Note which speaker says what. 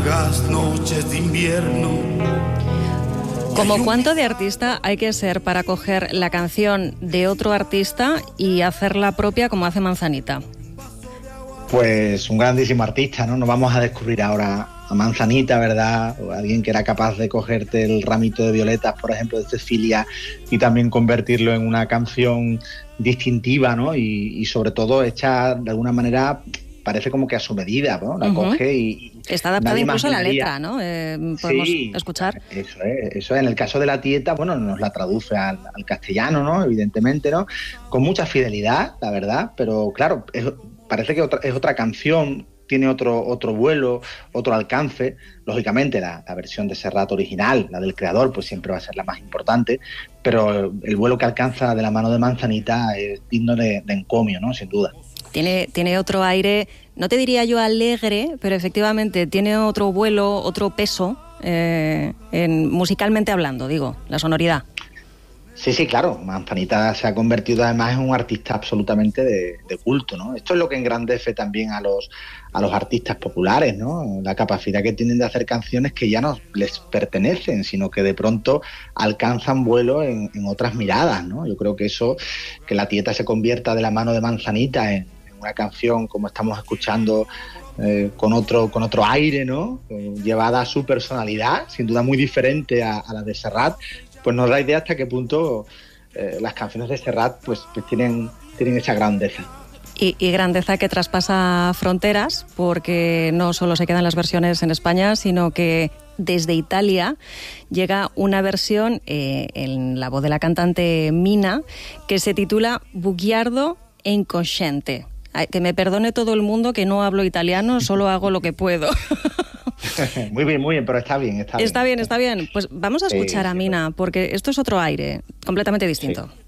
Speaker 1: largas noches de invierno.
Speaker 2: ¿Cómo cuánto de artista hay que ser para coger la canción de otro artista y hacerla propia como hace Manzanita?
Speaker 3: Pues un grandísimo artista, ¿no? No vamos a descubrir ahora a Manzanita, ¿verdad? O alguien que era capaz de cogerte el ramito de violetas, por ejemplo, de Cecilia, y también convertirlo en una canción distintiva, ¿no? Y sobre todo hecha de alguna manera, parece como que a su medida, ¿no? La coge y
Speaker 2: está adaptada incluso a la letra, ¿no? Podemos escuchar.
Speaker 3: Eso es. En el caso de La Tieta, bueno, nos la traduce al castellano, ¿no? Evidentemente, ¿no? Con mucha fidelidad, la verdad, pero claro, parece que es otra canción, tiene otro vuelo, otro alcance. Lógicamente, la versión de Serrat original, la del creador, pues siempre va a ser la más importante, pero el vuelo que alcanza de la mano de Manzanita es digno de encomio, ¿no? Sin duda.
Speaker 2: Tiene otro aire, no te diría yo alegre, pero efectivamente tiene otro vuelo, otro peso, musicalmente hablando, digo, la sonoridad.
Speaker 3: Sí, claro. Manzanita se ha convertido además en un artista absolutamente de culto, ¿no? Esto es lo que engrandece también a los artistas populares, ¿no? La capacidad que tienen de hacer canciones que ya no les pertenecen, sino que de pronto alcanzan vuelo en otras miradas, ¿no? Yo creo que eso, que La Tieta se convierta de la mano de Manzanita en una canción como estamos escuchando, con otro aire, ¿no? Llevada a su personalidad, sin duda muy diferente a la de Serrat, pues nos da idea hasta qué punto las canciones de Serrat pues tienen esa grandeza.
Speaker 2: Y grandeza que traspasa fronteras, porque no solo se quedan las versiones en España, sino que desde Italia llega una versión en la voz de la cantante Mina, que se titula Bugiardo e Inconsciente. Que me perdone todo el mundo que no hablo italiano, solo hago lo que puedo.
Speaker 3: Muy bien, pero está bien.
Speaker 2: Está bien. Pues vamos a escuchar a Mina, porque esto es otro aire, completamente distinto.
Speaker 3: Sí.